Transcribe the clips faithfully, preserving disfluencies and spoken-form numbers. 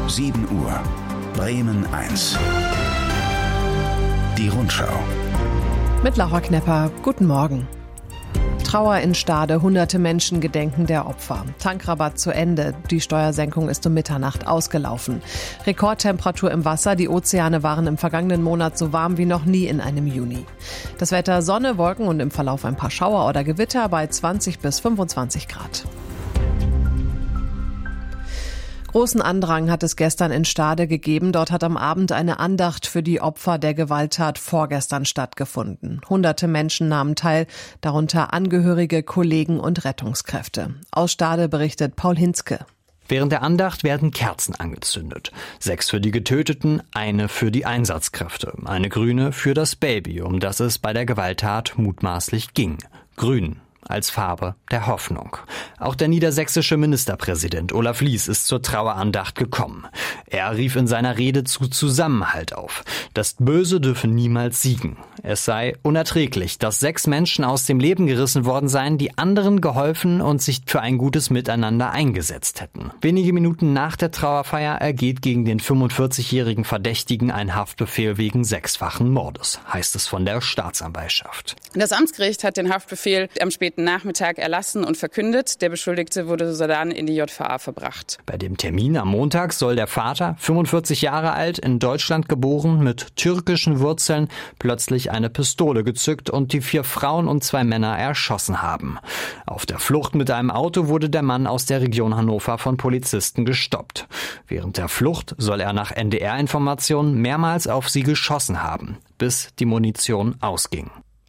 sieben Uhr. Bremen eins. Die Rundschau. Mit Laura Knepper, guten Morgen. Trauer in Stade, hunderte Menschen gedenken der Opfer. Tankrabatt zu Ende, die Steuersenkung ist um Mitternacht ausgelaufen. Rekordtemperatur im Wasser, die Ozeane waren im vergangenen Monat so warm wie noch nie in einem Juni. Das Wetter Sonne, Wolken und im Verlauf ein paar Schauer oder Gewitter bei zwanzig bis fünfundzwanzig Grad. Großen Andrang hat es gestern in Stade gegeben. Dort hat am Abend eine Andacht für die Opfer der Gewalttat vorgestern stattgefunden. Hunderte Menschen nahmen teil, darunter Angehörige, Kollegen und Rettungskräfte. Aus Stade berichtet Paul Hinzke. Während der Andacht werden Kerzen angezündet. Sechs für die Getöteten, eine für die Einsatzkräfte. Eine grüne für das Baby, um das es bei der Gewalttat mutmaßlich ging. Grün als Farbe der Hoffnung. Auch der niedersächsische Ministerpräsident Olaf Lies ist zur Trauerandacht gekommen. Er rief in seiner Rede zu Zusammenhalt auf. Das Böse dürfe niemals siegen. Es sei unerträglich, dass sechs Menschen aus dem Leben gerissen worden seien, die anderen geholfen und sich für ein gutes Miteinander eingesetzt hätten. Wenige Minuten nach der Trauerfeier ergeht gegen den fünfundvierzigjährigen Verdächtigen ein Haftbefehl wegen sechsfachen Mordes, heißt es von der Staatsanwaltschaft. Das Amtsgericht hat den Haftbefehl am späten Nachmittag erlassen und verkündet. Der Beschuldigte wurde sodann in die J V A verbracht. Bei dem Termin am Montag soll der Vater, fünfundvierzig Jahre alt, in Deutschland geboren, mit türkischen Wurzeln, plötzlich eine Pistole gezückt und die vier Frauen und zwei Männer erschossen haben. Auf der Flucht mit einem Auto wurde der Mann aus der Region Hannover von Polizisten gestoppt. Während der Flucht soll er nach N D R-Informationen mehrmals auf sie geschossen haben, bis die Munition ausging.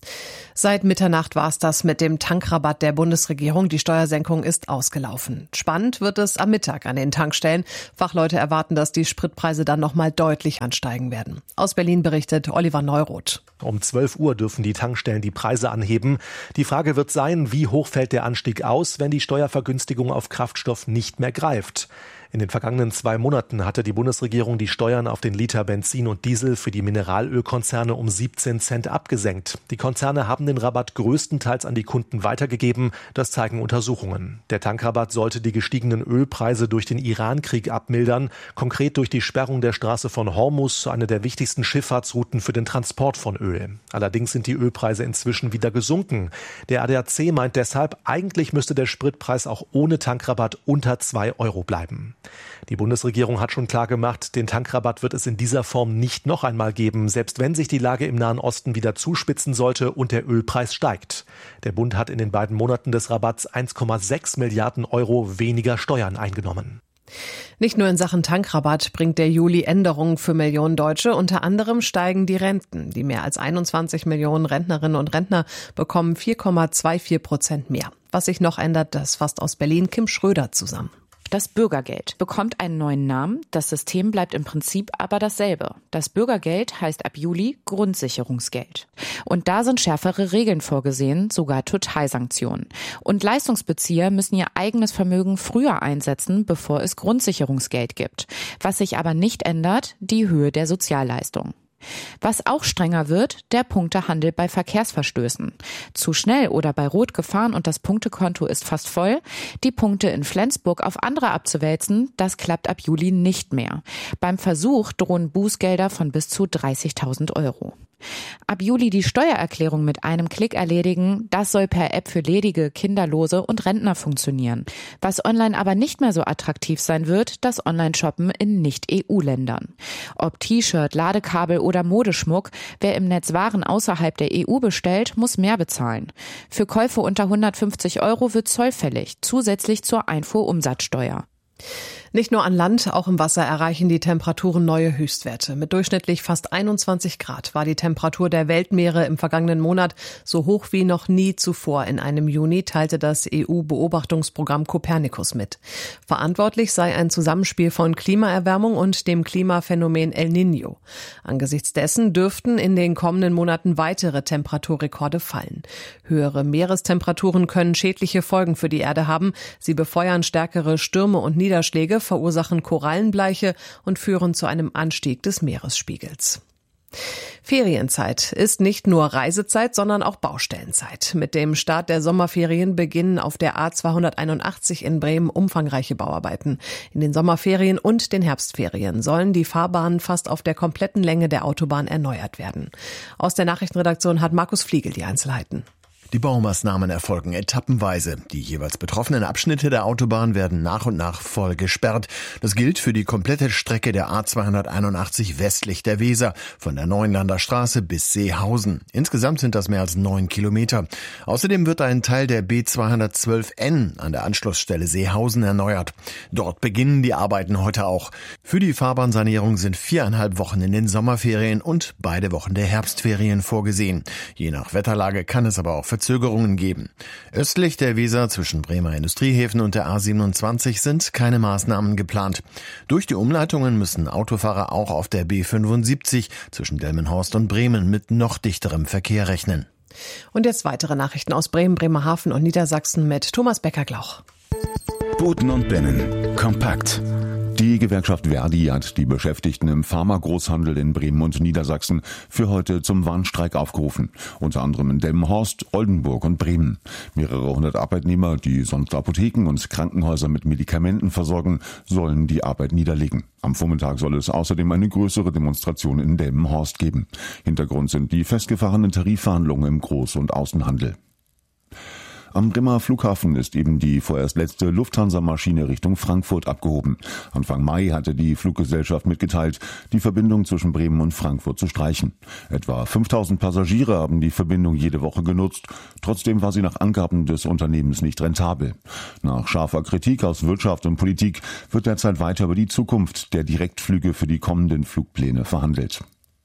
Seit Mitternacht war es das mit dem Tankrabatt der Bundesregierung. Die Steuersenkung ist ausgelaufen. Spannend wird es am Mittag an den Tankstellen. Fachleute erwarten, dass die Spritpreise dann noch mal deutlich ansteigen werden. Aus Berlin berichtet Oliver Neuroth. Um zwölf Uhr dürfen die Tankstellen die Preise anheben. Die Frage wird sein, wie hoch fällt der Anstieg aus, wenn die Steuervergünstigung auf Kraftstoff nicht mehr greift. In den vergangenen zwei Monaten hatte die Bundesregierung die Steuern auf den Liter Benzin und Diesel für die Mineralölkonzerne um siebzehn Cent abgesenkt. Die Konzerne haben den Rabatt größtenteils an die Kunden weitergegeben. Das zeigen Untersuchungen. Der Tankrabatt sollte die gestiegenen Ölpreise durch den Iran-Krieg abmildern. Konkret durch die Sperrung der Straße von Hormuz, eine der wichtigsten Schifffahrtsrouten für den Transport von Öl. Allerdings sind die Ölpreise inzwischen wieder gesunken. Der A D A C meint deshalb, eigentlich müsste der Spritpreis auch ohne Tankrabatt unter zwei Euro bleiben. Die Bundesregierung hat schon klargemacht, den Tankrabatt wird es in dieser Form nicht noch einmal geben, selbst wenn sich die Lage im Nahen Osten wieder zuspitzen sollte und der Ölpreis steigt. Der Bund hat in den beiden Monaten des Rabatts eins Komma sechs Milliarden Euro weniger Steuern eingenommen. Nicht nur in Sachen Tankrabatt bringt der Juli Änderungen für Millionen Deutsche. Unter anderem steigen die Renten. Die mehr als einundzwanzig Millionen Rentnerinnen und Rentner bekommen vier Komma vierundzwanzig Prozent mehr. Was sich noch ändert, das fasst aus Berlin Kim Schröder zusammen. Das Bürgergeld bekommt einen neuen Namen, das System bleibt im Prinzip aber dasselbe. Das Bürgergeld heißt ab Juli Grundsicherungsgeld. Und da sind schärfere Regeln vorgesehen, sogar Totalsanktionen. Und Leistungsbezieher müssen ihr eigenes Vermögen früher einsetzen, bevor es Grundsicherungsgeld gibt. Was sich aber nicht ändert, die Höhe der Sozialleistung. Was auch strenger wird, der Punktehandel bei Verkehrsverstößen. Zu schnell oder bei Rot gefahren und das Punktekonto ist fast voll. Die Punkte in Flensburg auf andere abzuwälzen, das klappt ab Juli nicht mehr. Beim Versuch drohen Bußgelder von bis zu dreißigtausend Euro. Ab Juli die Steuererklärung mit einem Klick erledigen, das soll per App für Ledige, Kinderlose und Rentner funktionieren. Was online aber nicht mehr so attraktiv sein wird, das Online-Shoppen in Nicht-E U-Ländern. Ob T-Shirt, Ladekabel oder Modeschmuck, wer im Netz Waren außerhalb der E U bestellt, muss mehr bezahlen. Für Käufe unter hundertfünfzig Euro wird Zoll fällig, zusätzlich zur Einfuhrumsatzsteuer. Nicht nur an Land, auch im Wasser erreichen die Temperaturen neue Höchstwerte. Mit durchschnittlich fast einundzwanzig Grad war die Temperatur der Weltmeere im vergangenen Monat so hoch wie noch nie zuvor in einem Juni, teilte das E U-Beobachtungsprogramm Copernicus mit. Verantwortlich sei ein Zusammenspiel von Klimaerwärmung und dem Klimaphänomen El Niño. Angesichts dessen dürften in den kommenden Monaten weitere Temperaturrekorde fallen. Höhere Meerestemperaturen können schädliche Folgen für die Erde haben. Sie befeuern stärkere Stürme und Niederschläge, verursachen Korallenbleiche und führen zu einem Anstieg des Meeresspiegels. Ferienzeit ist nicht nur Reisezeit, sondern auch Baustellenzeit. Mit dem Start der Sommerferien beginnen auf der A zweihunderteinundachtzig in Bremen umfangreiche Bauarbeiten. In den Sommerferien und den Herbstferien sollen die Fahrbahnen fast auf der kompletten Länge der Autobahn erneuert werden. Aus der Nachrichtenredaktion hat Markus Fliegel die Einzelheiten. Die Baumaßnahmen erfolgen etappenweise. Die jeweils betroffenen Abschnitte der Autobahn werden nach und nach voll gesperrt. Das gilt für die komplette Strecke der A zweihunderteinundachtzig westlich der Weser, von der Neuenlander Straße bis Seehausen. Insgesamt sind das mehr als neun Kilometer. Außerdem wird ein Teil der B zweihundertzwölf N an der Anschlussstelle Seehausen erneuert. Dort beginnen die Arbeiten heute auch. Für die Fahrbahnsanierung sind viereinhalb Wochen in den Sommerferien und beide Wochen der Herbstferien vorgesehen. Je nach Wetterlage kann es aber auch Verzögerungen geben. Östlich der Weser zwischen Bremer Industriehäfen und der A siebenundzwanzig sind keine Maßnahmen geplant. Durch die Umleitungen müssen Autofahrer auch auf der B fünfundsiebzig zwischen Delmenhorst und Bremen mit noch dichterem Verkehr rechnen. Und jetzt weitere Nachrichten aus Bremen, Bremerhaven und Niedersachsen mit Thomas Becker-Glauch. Buten und Binnen. Kompakt. Die Gewerkschaft Verdi hat die Beschäftigten im Pharmagroßhandel in Bremen und Niedersachsen für heute zum Warnstreik aufgerufen. Unter anderem in Delmenhorst, Oldenburg und Bremen. Mehrere hundert Arbeitnehmer, die sonst Apotheken und Krankenhäuser mit Medikamenten versorgen, sollen die Arbeit niederlegen. Am Vormittag soll es außerdem eine größere Demonstration in Delmenhorst geben. Hintergrund sind die festgefahrenen Tarifverhandlungen im Groß- und Außenhandel. Am Bremer Flughafen ist eben die vorerst letzte Lufthansa-Maschine Richtung Frankfurt abgehoben. Anfang Mai hatte die Fluggesellschaft mitgeteilt, die Verbindung zwischen Bremen und Frankfurt zu streichen. Etwa fünftausend Passagiere haben die Verbindung jede Woche genutzt. Trotzdem war sie nach Angaben des Unternehmens nicht rentabel. Nach scharfer Kritik aus Wirtschaft und Politik wird derzeit weiter über die Zukunft der Direktflüge für die kommenden Flugpläne verhandelt.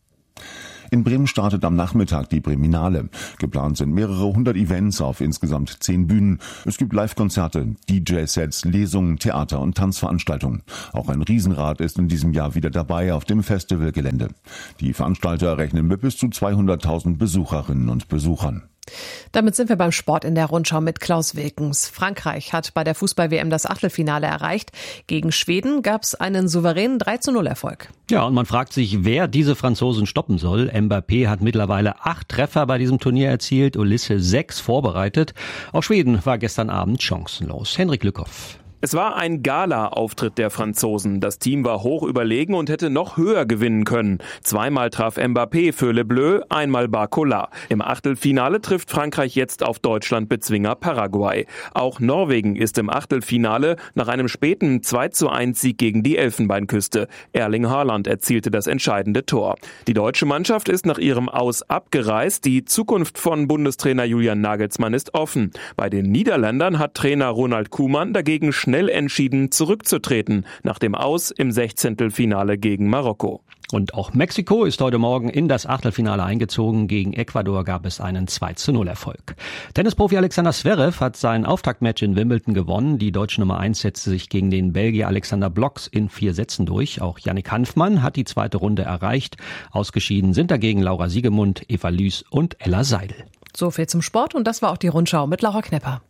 In Bremen startet am Nachmittag die Breminale. Geplant sind mehrere hundert Events auf insgesamt zehn Bühnen. Es gibt Live-Konzerte, D J-Sets, Lesungen, Theater- und Tanzveranstaltungen. Auch ein Riesenrad ist in diesem Jahr wieder dabei auf dem Festivalgelände. Die Veranstalter rechnen mit bis zu zweihunderttausend Besucherinnen und Besuchern. Damit sind wir beim Sport in der Rundschau mit Klaus Wilkens. Frankreich hat bei der Fußball-W M das Achtelfinale erreicht. Gegen Schweden gab es einen souveränen drei zu null Erfolg. Ja, und man fragt sich, wer diese Franzosen stoppen soll. Mbappé hat mittlerweile acht Treffer bei diesem Turnier erzielt, Ulisse sechs vorbereitet. Auch Schweden war gestern Abend chancenlos. Henrik Lückhoff. Es war ein Gala-Auftritt der Franzosen. Das Team war hoch überlegen und hätte noch höher gewinnen können. Zweimal traf Mbappé für Le Bleu, einmal Barcola. Im Achtelfinale trifft Frankreich jetzt auf Deutschland-Bezwinger Paraguay. Auch Norwegen ist im Achtelfinale nach einem späten zwei zu eins Sieg gegen die Elfenbeinküste. Erling Haaland erzielte das entscheidende Tor. Die deutsche Mannschaft ist nach ihrem Aus abgereist. Die Zukunft von Bundestrainer Julian Nagelsmann ist offen. Bei den Niederländern hat Trainer Ronald Koeman dagegen schnell entschieden, zurückzutreten, nach dem Aus im Sechzehntelfinale gegen Marokko. Und auch Mexiko ist heute Morgen in das Achtelfinale eingezogen. Gegen Ecuador gab es einen zwei zu null Erfolg. Tennisprofi Alexander Zverev hat sein Auftaktmatch in Wimbledon gewonnen. Die deutsche Nummer eins setzte sich gegen den Belgier Alexander Blocks in vier Sätzen durch. Auch Yannick Hanfmann hat die zweite Runde erreicht. Ausgeschieden sind dagegen Laura Siegemund, Eva Lüß und Ella Seidel. So viel zum Sport und das war auch die Rundschau mit Laura Knepper.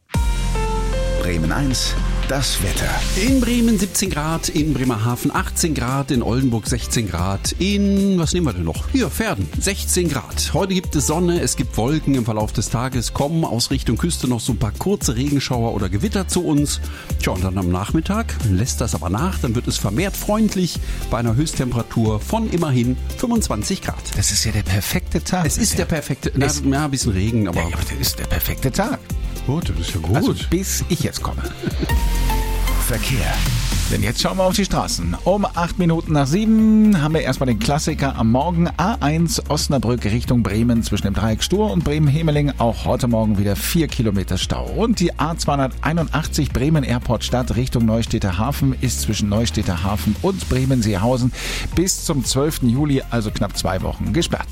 Bremen eins, das Wetter. In Bremen siebzehn Grad, in Bremerhaven achtzehn Grad, in Oldenburg sechzehn Grad, in, was nehmen wir denn noch? Hier, Verden, sechzehn Grad. Heute gibt es Sonne, es gibt Wolken im Verlauf des Tages, kommen aus Richtung Küste noch so ein paar kurze Regenschauer oder Gewitter zu uns. Tja, und dann am Nachmittag lässt das aber nach, dann wird es vermehrt freundlich bei einer Höchsttemperatur von immerhin fünfundzwanzig Grad. Das ist ja der perfekte Tag. Es ist der perfekte, na, ja, ein bisschen Regen, aber... Ja, aber das ist der perfekte Tag. Gut, das ist ja gut. Also bis ich jetzt komme. Verkehr. Denn jetzt schauen wir auf die Straßen. Um acht Minuten nach sieben haben wir erstmal den Klassiker am Morgen. A eins Osnabrück Richtung Bremen zwischen dem Dreieck Stur und Bremen-Hemeling. Auch heute Morgen wieder vier Kilometer Stau. Und die A zweihunderteinundachtzig Bremen Airport Stadt Richtung Neustädter Hafen ist zwischen Neustädter Hafen und Bremen-Seehausen bis zum zwölften Juli, also knapp zwei Wochen, gesperrt.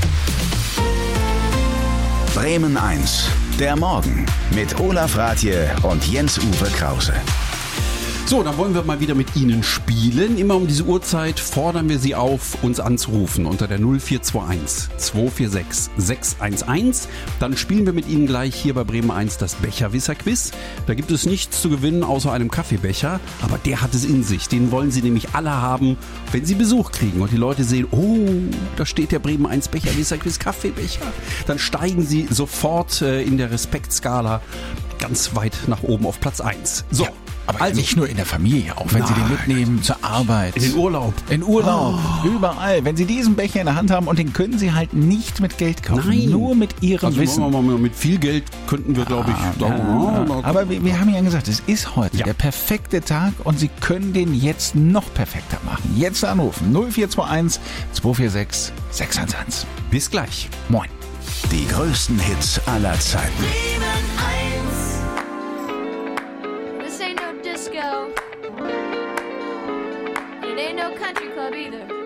Bremen eins, der Morgen mit Olaf Rathje und Jens-Uwe Krause. So, dann wollen wir mal wieder mit Ihnen spielen. Immer um diese Uhrzeit fordern wir Sie auf, uns anzurufen unter der null vier zwei eins zwei vier sechs sechs eins eins. Dann spielen wir mit Ihnen gleich hier bei Bremen eins das Becherwisser-Quiz. Da gibt es nichts zu gewinnen außer einem Kaffeebecher, aber der hat es in sich. Den wollen Sie nämlich alle haben, wenn Sie Besuch kriegen und die Leute sehen, oh, da steht der Bremen eins Becherwisser-Quiz Kaffeebecher. Dann steigen Sie sofort äh, in der Respektskala ganz weit nach oben auf Platz eins. So. Ja. Aber also, nicht nur in der Familie, auch wenn Nein. Sie den mitnehmen zur Arbeit. In den Urlaub. In Urlaub, oh. überall. Wenn Sie diesen Becher in der Hand haben und den können Sie halt nicht mit Geld kaufen, Nein. nur mit Ihrem also Wissen. Mal, mit viel Geld könnten wir, glaube ich, ah, ja. ja. Aber wir, wir haben ja gesagt, es ist heute ja. der perfekte Tag und Sie können den jetzt noch perfekter machen. Jetzt anrufen null vier zwei eins zwei vier sechs sechs eins eins. Bis gleich. Moin. Die größten Hits aller Zeiten. This ain't no disco. It ain't no country club either.